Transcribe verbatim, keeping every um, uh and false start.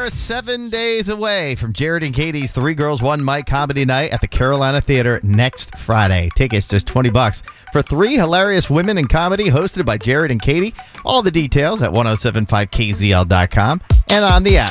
are seven days away from Jared and Katie's Three Girls, One Mic comedy night at the Carolina Theater next Friday. Tickets just twenty bucks for three hilarious women in comedy hosted by Jared and Katie. All the details at ten seventy-five K Z L dot com and on the app.